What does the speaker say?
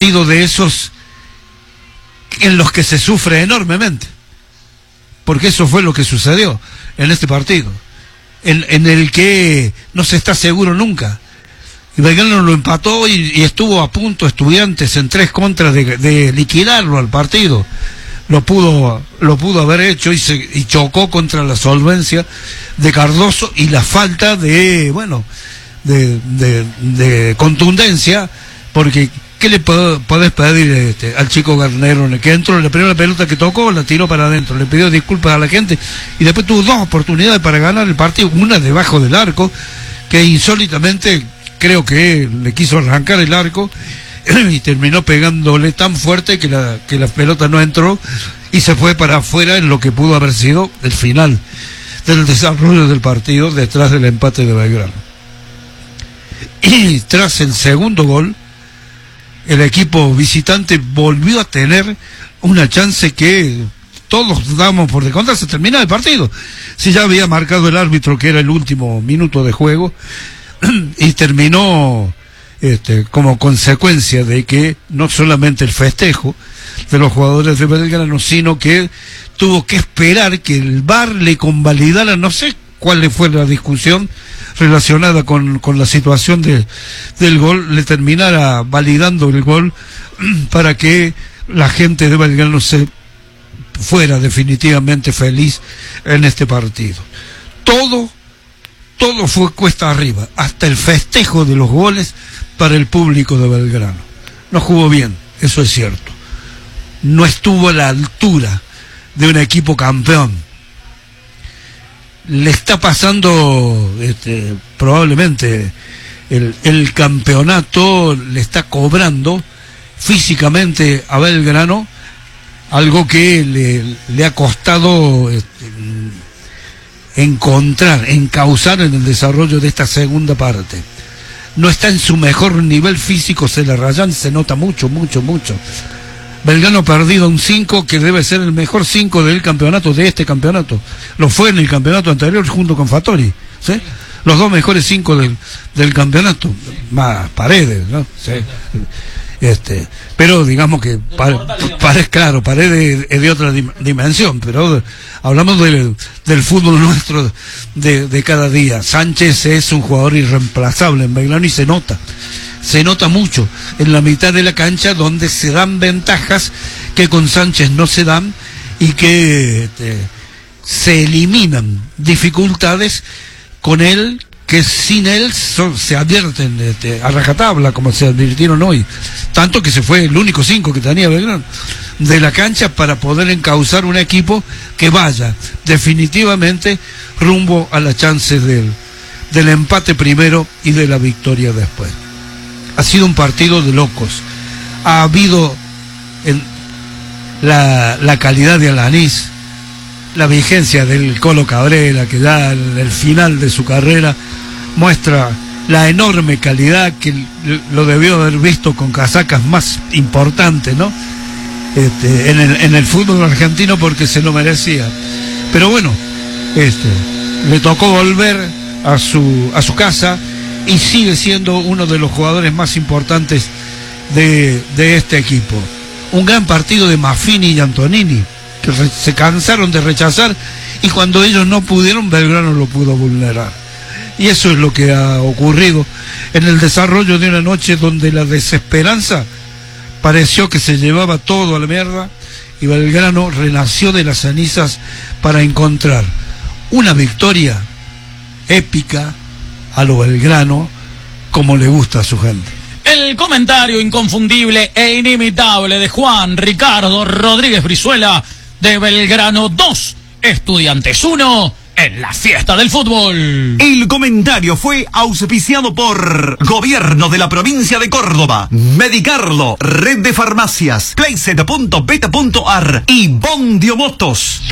partido de esos en los que se sufre enormemente, porque eso fue lo que sucedió en este partido, en el que no se está seguro nunca. Y Belgrano lo empató y estuvo a punto Estudiantes en 3 contras de liquidarlo al partido. Lo pudo haber hecho y chocó contra la solvencia de Cardoso y la falta de contundencia, porque ¿qué le podés pedir al chico Garnero? Que entró, la primera pelota que tocó la tiró para adentro, le pidió disculpas a la gente y después tuvo 2 oportunidades para ganar el partido, una debajo del arco, que insólitamente creo que le quiso arrancar el arco y terminó pegándole tan fuerte que la pelota no entró y se fue para afuera en lo que pudo haber sido el final del desarrollo del partido detrás del empate de Belgrano. Y tras el segundo gol, el equipo visitante volvió a tener una chance que todos damos por descontar. Se termina el partido, si ya había marcado el árbitro que era el último minuto de juego, y terminó como consecuencia de que no solamente el festejo de los jugadores de Belgrano, sino que tuvo que esperar que el VAR le convalidara, no sé cuál fue la discusión relacionada con la situación del gol, le terminara validando el gol para que la gente de Belgrano se fuera definitivamente feliz en este partido. Todo fue cuesta arriba, hasta el festejo de los goles para el público de Belgrano. No jugó bien, eso es cierto. No estuvo a la altura de un equipo campeón. Le está pasando probablemente el campeonato, le está cobrando físicamente a Belgrano, algo que le ha costado encauzar en el desarrollo de esta segunda parte. No está en su mejor nivel físico, se nota mucho. Belgrano ha perdido un 5 que debe ser el mejor 5 del campeonato, de este campeonato. Lo fue en el campeonato anterior junto con Fattori, ¿sí? Los 2 mejores 5 del campeonato, más Paredes, ¿no? Sí. Pero digamos que Paredes es de otra dimensión, pero hablamos del fútbol nuestro de cada día. Sánchez es un jugador irreemplazable en Belgrano y se nota mucho en la mitad de la cancha, donde se dan ventajas que con Sánchez no se dan y que se eliminan dificultades con él, que sin él se advierten a rajatabla, como se advirtieron hoy, tanto que se fue el único 5 que tenía Belgrano de la cancha para poder encauzar un equipo que vaya definitivamente rumbo a las chances del empate primero y de la victoria después. Ha sido un partido de locos. Ha habido la calidad de Alanís, la vigencia del Colo Cabrera, que ya en el final de su carrera muestra la enorme calidad, que lo debió haber visto con casacas más importantes, ¿no? En el fútbol argentino, porque se lo merecía. Pero bueno, le tocó volver a su casa y sigue siendo uno de los jugadores más importantes de este equipo. Un gran partido de Maffini y Antonini, que se cansaron de rechazar, y cuando ellos no pudieron, Belgrano lo pudo vulnerar. Y eso es lo que ha ocurrido en el desarrollo de una noche donde la desesperanza pareció que se llevaba todo a la mierda, y Belgrano renació de las cenizas para encontrar una victoria épica a lo Belgrano, como le gusta a su gente. El comentario inconfundible e inimitable de Juan Ricardo Rodríguez Brizuela, de Belgrano 2, Estudiantes 1, en la fiesta del fútbol. El comentario fue auspiciado por Gobierno de la Provincia de Córdoba, Medicarlo, Red de Farmacias, Playset.beta.ar y Bondio Motos.